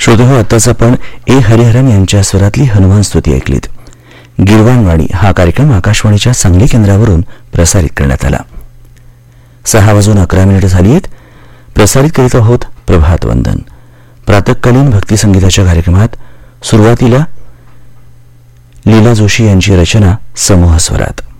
श्रोतेहो, आत्ताच आपण ए हरिहरन यांच्या स्वरातली हनुमान स्तुती ऐकलीत. गिरवाणवाणी हा कार्यक्रम आकाशवाणीच्या सांगली केंद्रावरून प्रसारित करण्यात आला. 6:11 झाली आहेत. प्रसारित करीत आहोत प्रभात वंदन. प्रातःकालीन भक्तिसंगीताच्या कार्यक्रमात सुरुवातीला लीला जोशी यांची रचना समूह स्वरात.